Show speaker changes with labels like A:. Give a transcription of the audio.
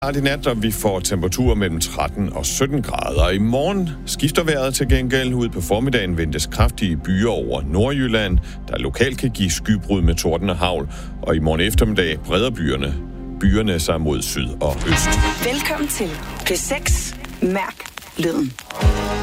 A: I nat, og vi får temperaturer mellem 13 og 17 grader. I morgen skifter vejret til gengæld. Ud på formiddagen ventes kraftige byer over Nordjylland, der lokalt kan give skybrud med torden og hagl. Og i morgen eftermiddag breder byerne sig mod syd og øst.
B: Velkommen til P6. Mærk lyden.